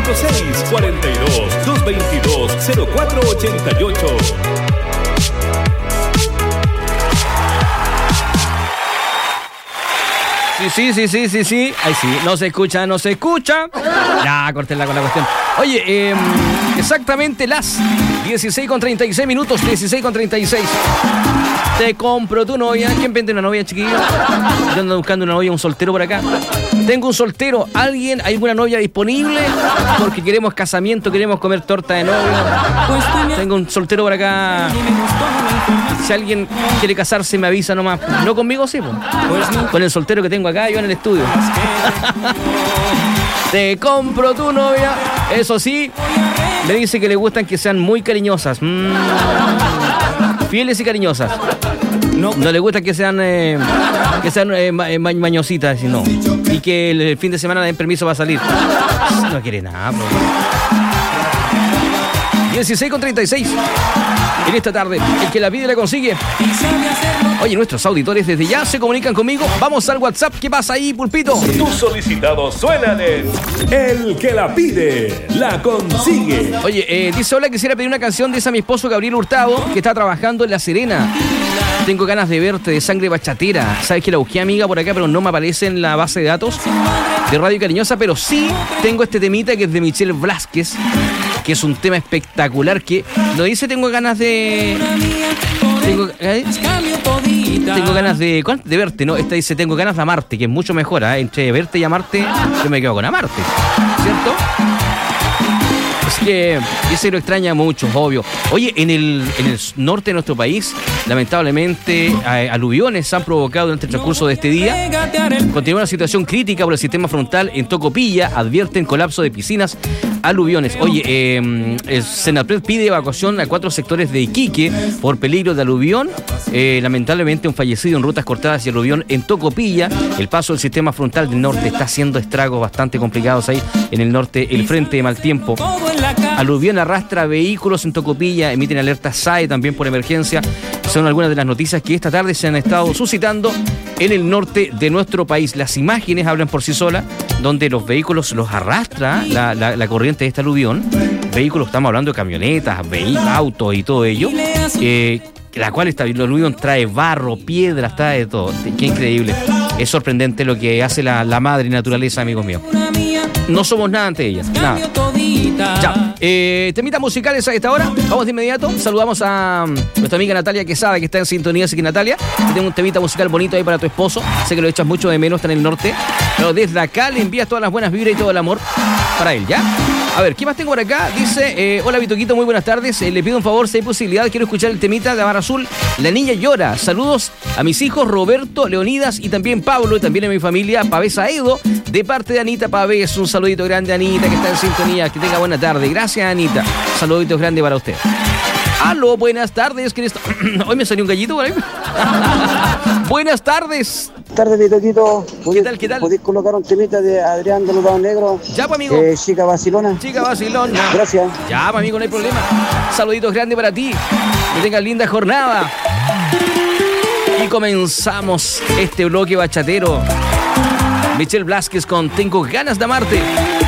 646-42-222-0488. Sí. Ahí sí, no se escucha. Ya, córtenla con la cuestión. Oye, exactamente las 16:36 minutos, 16:36. Te compro tu novia. ¿Quién vende una novia, chiquillo? Yo ando buscando una novia, un soltero por acá. Tengo un soltero. ¿Alguien? ¿Hay alguna novia disponible? Porque queremos casamiento, queremos comer torta de novio. Tengo un soltero por acá. Si alguien quiere casarse, me avisa nomás. No conmigo, sí, pues. Con el soltero que tengo acá, yo en el estudio. Te compro tu novia. Eso sí, me dice que le gustan que sean muy cariñosas. Fieles y cariñosas. No le gusta que sean mañositas, no. Y que el fin de semana den permiso para salir. No quiere nada, bro. 16:36. En esta tarde, el que la pide la consigue. Oye, nuestros auditores desde ya se comunican conmigo. Vamos al WhatsApp. ¿Qué pasa ahí, Pulpito? Tus solicitados suenan en El que la pide la consigue. Oye, dice: hola, quisiera pedir una canción de ese a mi esposo Gabriel Hurtado, que está trabajando en La Serena. Tengo ganas de verte, de Sangre Bachatera. Sabes que la busqué, amiga, por acá, pero no me aparece en la base de datos de Radio Cariñosa. Pero sí tengo este temita que es de Michelle Blázquez, que es un tema espectacular, que no dice tengo ganas de... Tengo ganas de verte, ¿no? Esta dice tengo ganas de amarte, que es mucho mejor, ¿eh? Entre verte y amarte, yo me quedo con amarte, ¿cierto? Así que ese lo extraña mucho, obvio. Oye, en el norte de nuestro país, lamentablemente, aluviones han provocado durante el transcurso de este día. Continúa una situación crítica por el sistema frontal en Tocopilla. Advierten colapso de piscinas, aluviones. Oye, el Senapred pide evacuación a 4 sectores de Iquique por peligro de aluvión. Lamentablemente, un fallecido en rutas cortadas y aluvión en Tocopilla. El paso del sistema frontal del norte está haciendo estragos bastante complicados ahí en el norte. El frente de mal tiempo. Aluvión arrastra vehículos en Tocopilla, emiten alerta SAE también por emergencia. Son algunas de las noticias que esta tarde se han estado suscitando en el norte de nuestro país. Las imágenes hablan por sí solas, donde los vehículos los arrastra la corriente de esta aluvión. Vehículos, estamos hablando de camionetas, autos y todo ello. La cual esta aluvión trae barro, piedras, trae de todo. Qué increíble. Es sorprendente lo que hace la madre naturaleza, amigos míos. No somos nada ante ella, nada. Ya, temitas musicales a esta hora. Vamos de inmediato. Saludamos a nuestra amiga Natalia Quesada, que está en sintonía. Así que, Natalia, tengo un temita musical bonito ahí para tu esposo. Sé que lo echas mucho de menos, está en el norte. Pero desde acá le envías todas las buenas vibras y todo el amor para él, ¿ya? A ver, ¿qué más tengo por acá? Dice, hola Vitoquito, muy buenas tardes. Le pido un favor, si hay posibilidad, quiero escuchar el temita de Mar Azul, La Niña Llora. Saludos a mis hijos Roberto, Leonidas y también Pablo, y también a mi familia Pavés Aedo, de parte de Anita Pavés. Un saludito grande, Anita, que está en sintonía. Que tenga buena tarde. Gracias, Anita. Saluditos grandes para usted. Aló, buenas tardes. ¿Quién está? Hoy me salió un gallito por ahí. Buenas tardes. Buenas tardes, Vitoquito. ¿Qué tal? ¿Podéis colocar un temita de Adrián de los Dados Negros? Ya, pues, amigo. Chica Vacilona. Chica Vacilona. Gracias. Ya, pues, amigo, no hay problema. Saluditos grandes para ti. Que tengas linda jornada. Y comenzamos este bloque bachatero. Michelle Blázquez con Tengo ganas de amarte.